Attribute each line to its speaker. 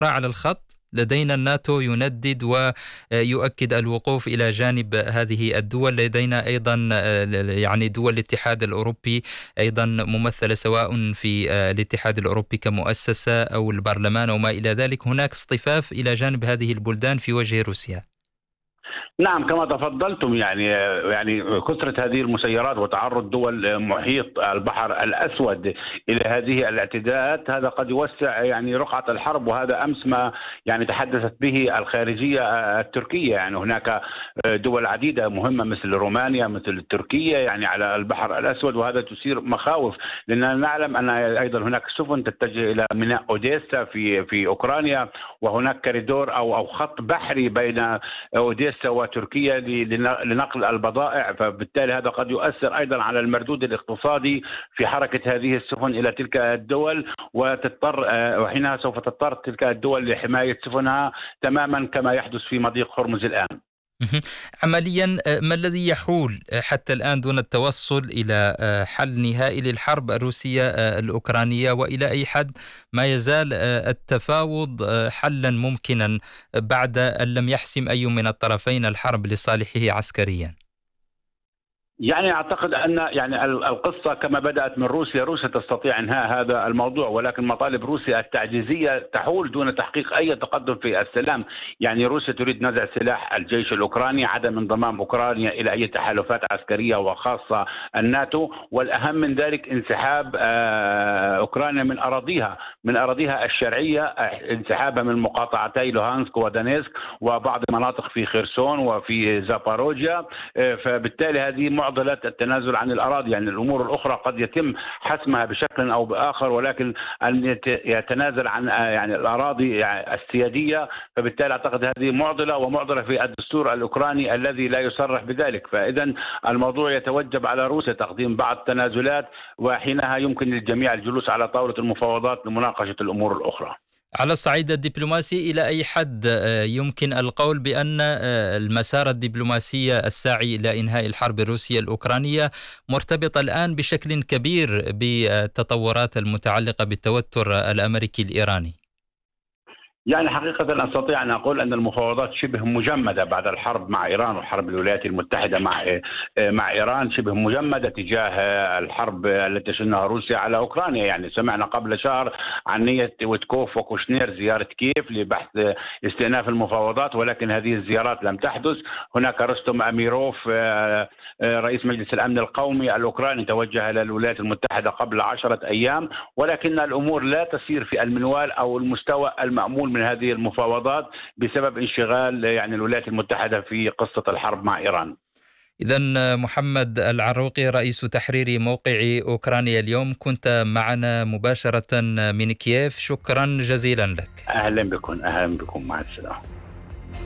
Speaker 1: على الخط. لدينا الناتو يندد ويؤكد الوقوف إلى جانب هذه الدول. لدينا أيضا يعني دول الاتحاد الأوروبي أيضا ممثلة سواء في الاتحاد الأوروبي كمؤسسة أو البرلمان وما إلى ذلك. هناك اصطفاف إلى جانب هذه البلدان في وجه روسيا.
Speaker 2: نعم، كما تفضلتم، يعني كثرة هذه المسيرات وتعرض دول محيط البحر الأسود إلى هذه الاعتداءات، هذا قد يوسع يعني رقعة الحرب. وهذا أمس ما يعني تحدثت به الخارجية التركية. يعني هناك دول عديدة مهمة مثل رومانيا مثل تركيا يعني على البحر الأسود، وهذا تثير مخاوف، لأننا نعلم أن أيضا هناك سفن تتجه إلى ميناء أوديسا في أوكرانيا، وهناك كوريدور أو خط بحري بين أوديسا وتركيا لنقل البضائع. فبالتالي هذا قد يؤثر أيضا على المردود الاقتصادي في حركة هذه السفن إلى تلك الدول، وحينها سوف تضطر تلك الدول لحماية سفنها تماما كما يحدث في مضيق هرمز الآن.
Speaker 1: عمليا ما الذي يحول حتى الآن دون التوصل إلى حل نهائي للحرب الروسية الأوكرانية؟ وإلى أي حد ما يزال التفاوض حلا ممكنا بعد أن لم يحسم أي من الطرفين الحرب لصالحه عسكريا؟
Speaker 2: يعني أعتقد أن يعني القصة كما بدأت من روسيا تستطيع إنهاء هذا الموضوع، ولكن مطالب روسيا التعجيزية تحول دون تحقيق أي تقدم في السلام. يعني روسيا تريد نزع سلاح الجيش الأوكراني، عدم انضمام أوكرانيا إلى أي تحالفات عسكرية وخاصة الناتو، والأهم من ذلك انسحاب أوكرانيا من أراضيها الشرعية، انسحابها من مقاطعتي لوهانسك ودانيسك وبعض المناطق في خيرسون وفي زاباروجيا. فبالتالي هذه معضلة التنازل عن الأراضي. يعني الأمور الأخرى قد يتم حسمها بشكل أو بآخر، ولكن أن يتنازل عن يعني الأراضي السيادية، فبالتالي أعتقد هذه معضلة في الدستور الأوكراني الذي لا يصرح بذلك. فإذا الموضوع يتوجب على روسيا تقديم بعض التنازلات، وحينها يمكن للجميع الجلوس على طاولة المفاوضات لمناقشة الأمور الأخرى.
Speaker 1: على الصعيد الدبلوماسي إلى أي حد يمكن القول بأن المسار الدبلوماسي الساعي إلى إنهاء الحرب الروسية الأوكرانية مرتبط الآن بشكل كبير بالتطورات المتعلقة بالتوتر الأمريكي الإيراني؟
Speaker 2: يعني حقيقة أستطيع أن أقول أن المفاوضات شبه مجمدة بعد الحرب مع إيران وحرب الولايات المتحدة مع إيران، شبه مجمدة تجاه الحرب التي تشنها روسيا على أوكرانيا. يعني سمعنا قبل شهر عن نية ويتكوف وكوشنير زيارة كييف لبحث استئناف المفاوضات، ولكن هذه الزيارات لم تحدث. هناك رستم أميروف رئيس مجلس الأمن القومي الأوكراني توجه إلى الولايات المتحدة قبل 10 أيام، ولكن الأمور لا تسير في المنوال أو المستوى المأمول من هذه المفاوضات بسبب انشغال يعني الولايات المتحدة في قصة الحرب مع إيران.
Speaker 1: إذن محمد العروقي رئيس تحرير موقع أوكرانيا اليوم، كنت معنا مباشرة من كييف. شكرا جزيلا لك.
Speaker 2: أهلا بكم مع السلامة.